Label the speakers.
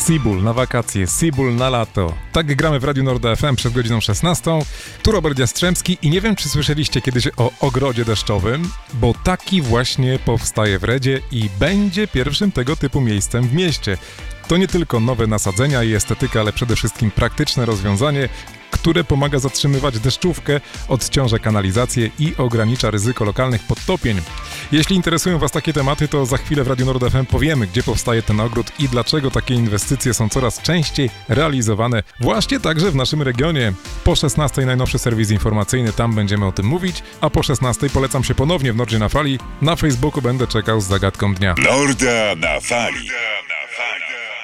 Speaker 1: Seabull na wakacje, Seabull na lato. Tak gramy w Radiu Norda FM przed godziną 16. Tu Robert Jastrzębski i nie wiem, czy słyszeliście kiedyś o ogrodzie deszczowym, bo taki właśnie powstaje w Redzie i będzie pierwszym tego typu miejscem w mieście. To nie tylko nowe nasadzenia i estetyka, ale przede wszystkim praktyczne rozwiązanie, które pomaga zatrzymywać deszczówkę, odciąża kanalizację i ogranicza ryzyko lokalnych podtopień. Jeśli interesują Was takie tematy, to za chwilę w Radiu Nord FM powiemy, gdzie powstaje ten ogród i dlaczego takie inwestycje są coraz częściej realizowane właśnie także w naszym regionie. Po 16 najnowszy serwis informacyjny, tam będziemy o tym mówić, a po 16 polecam się ponownie w Nordzie na Fali. Na Facebooku będę czekał z zagadką dnia.
Speaker 2: Norda na Fali.